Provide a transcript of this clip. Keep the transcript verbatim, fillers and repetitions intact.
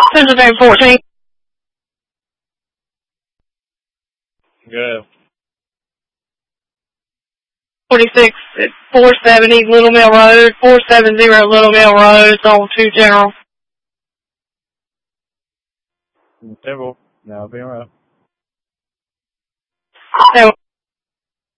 Pennsylvania fourteen. Go. forty-six at four seventy Little Mill Road, four seventy Little Mill Road, Zone two General. Table. Now being around.